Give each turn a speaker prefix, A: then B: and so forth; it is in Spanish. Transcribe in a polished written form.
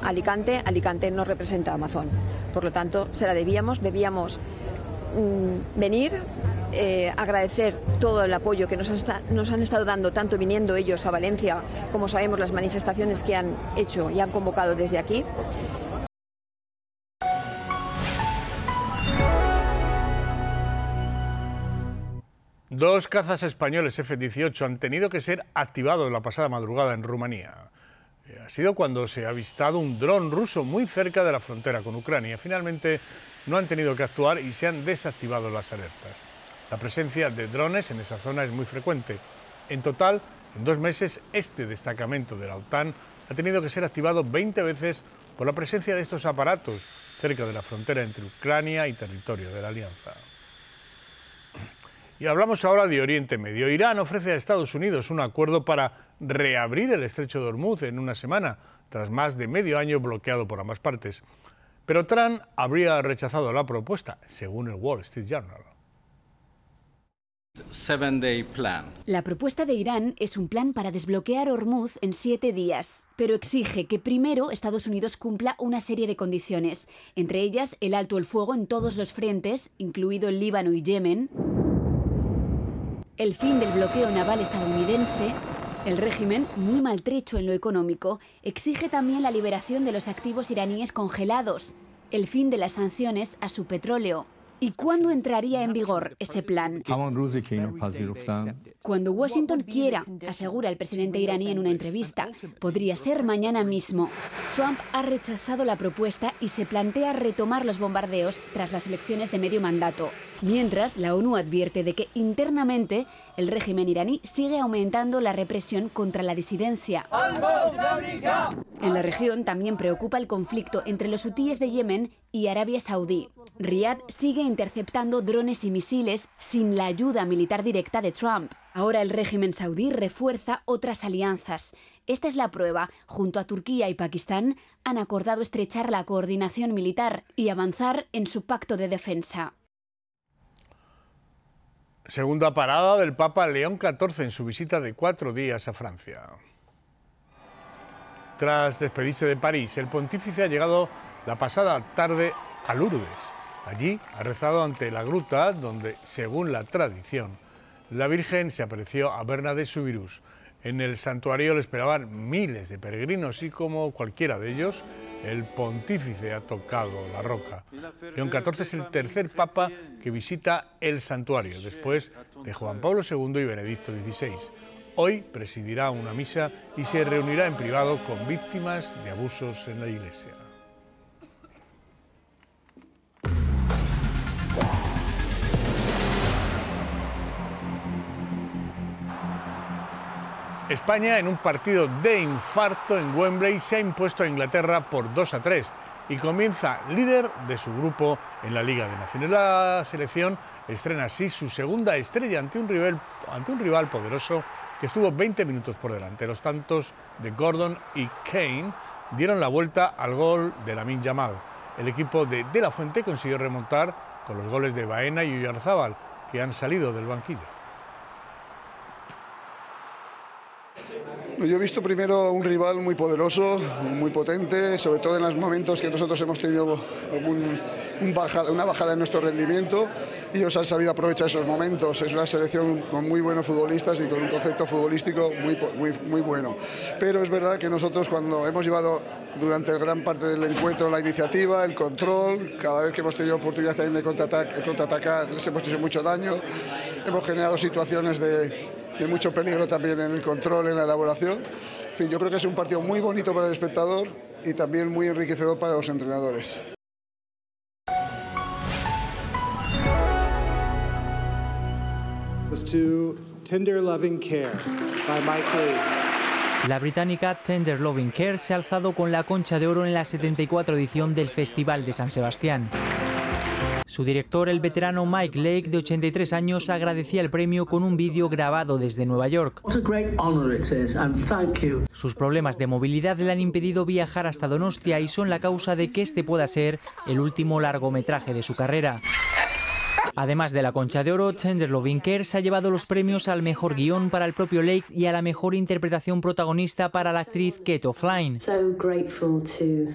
A: Alicante, Alicante no representa a Amazon. Por lo tanto, se la debíamos venir, agradecer todo el apoyo que nos han estado dando, tanto viniendo ellos a Valencia, como sabemos las manifestaciones que han hecho y han convocado desde aquí.
B: Dos cazas españoles F-18 han tenido que ser activados la pasada madrugada en Rumanía. Ha sido cuando se ha avistado un dron ruso muy cerca de la frontera con Ucrania. Finalmente no han tenido que actuar y se han desactivado las alertas. La presencia de drones en esa zona es muy frecuente. En total, en 2 meses, este destacamento de la OTAN ha tenido que ser activado 20 veces por la presencia de estos aparatos cerca de la frontera entre Ucrania y territorio de la Alianza. Y hablamos ahora de Oriente Medio. Irán ofrece a Estados Unidos un acuerdo para reabrir el estrecho de Hormuz en una semana, tras más de medio año bloqueado por ambas partes. Pero Trump habría rechazado la propuesta, según el Wall Street Journal.
C: La propuesta de Irán es un plan para desbloquear Hormuz en 7 días, pero exige que primero Estados Unidos cumpla una serie de condiciones, entre ellas el alto el fuego en todos los frentes, incluido el Líbano y Yemen, el fin del bloqueo naval estadounidense. El régimen, muy maltrecho en lo económico, exige también la liberación de los activos iraníes congelados, el fin de las sanciones a su petróleo. ¿Y cuándo entraría en vigor ese plan? Cuando Washington quiera, asegura el presidente iraní en una entrevista. Podría ser mañana mismo. Trump ha rechazado la propuesta y se plantea retomar los bombardeos tras las elecciones de medio mandato. Mientras, la ONU advierte de que internamente el régimen iraní sigue aumentando la represión contra la disidencia. En la región también preocupa el conflicto entre los hutíes de Yemen y Arabia Saudí. Riad sigue interceptando drones y misiles sin la ayuda militar directa de Trump. Ahora el régimen saudí refuerza otras alianzas. Esta es la prueba. Junto a Turquía y Pakistán han acordado estrechar la coordinación militar y avanzar en su pacto de defensa.
B: Segunda parada del Papa León XIV en su visita de 4 días a Francia. Tras despedirse de París, el pontífice ha llegado la pasada tarde a Lourdes. Allí ha rezado ante la gruta donde, según la tradición, la Virgen se apareció a Bernadette Soubirous. En el santuario le esperaban miles de peregrinos y, como cualquiera de ellos, el pontífice ha tocado la roca. León XIV es el tercer papa que visita el santuario, después de Juan Pablo II y Benedicto XVI. Hoy presidirá una misa y se reunirá en privado con víctimas de abusos en la Iglesia. España, en un partido de infarto en Wembley, se ha impuesto a Inglaterra por 2-3 y comienza líder de su grupo en la Liga de Naciones. La selección estrena así su segunda estrella ante un rival poderoso que estuvo 20 minutos por delante. Los tantos de Gordon y Kane dieron la vuelta al gol de Lamine Yamal. El equipo de La Fuente consiguió remontar con los goles de Baena y Oyarzábal, que han salido del banquillo.
D: Yo he visto primero un rival muy poderoso, muy potente, sobre todo en los momentos que nosotros hemos tenido una bajada en nuestro rendimiento, y ellos han sabido aprovechar esos momentos. Es una selección con muy buenos futbolistas y con un concepto futbolístico muy bueno. Pero es verdad que nosotros, cuando hemos llevado durante gran parte del encuentro la iniciativa, el control, cada vez que hemos tenido oportunidad también de contraatacar, les hemos hecho mucho daño, hemos generado situaciones de mucho peligro también en el control, en la elaboración. En fin, yo creo que es un partido muy bonito para el espectador y también muy enriquecedor para los entrenadores.
E: La británica Tender Loving Care se ha alzado con la Concha de Oro en la 74 edición del Festival de San Sebastián. Su director, el veterano Mike Lake, de 83 años, agradecía el premio con un vídeo grabado desde Nueva York. Sus problemas de movilidad le han impedido viajar hasta Donostia y son la causa de que este pueda ser el último largometraje de su carrera. Además de la Concha de Oro, Tender Loving Care se ha llevado los premios al mejor guión para el propio Lake y a la mejor interpretación protagonista para la actriz Kate O'Flynn.